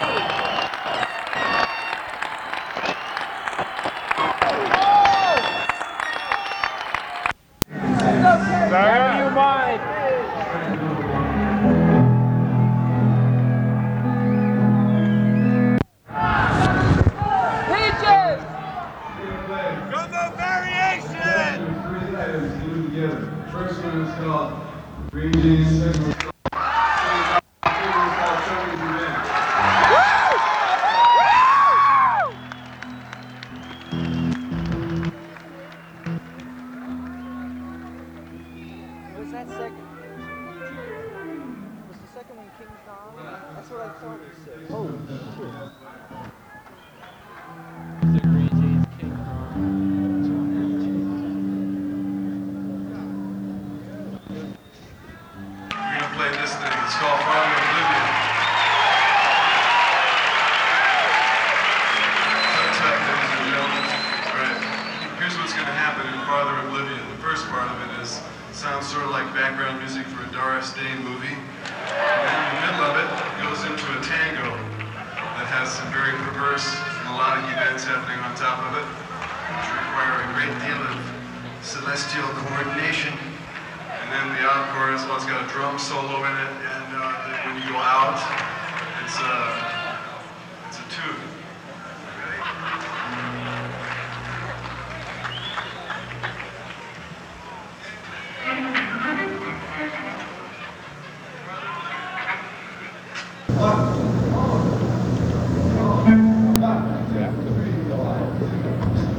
Whatever you mind. Peaches! Gumbo variation! Three items glued together. The first one is called Green Jeans, the second one is called Tony's Revenge. Was that second? Was the second one King Kong? That's what I thought you said. Oh, shit. The Green Jeans King Kong. We're gonna play this thing. It's called Father Oblivion. Tut, ladies and gentlemen. All right. Here's what's gonna happen in Father Oblivion. The first part of it sounds sort of like background music for a Doris Day movie. And then in the middle of it goes into a tango that has some very perverse melodic events happening on top of it, which require a great deal of celestial coordination. And then the out chorus, well, it's got a drum solo in it, and when you go out, it's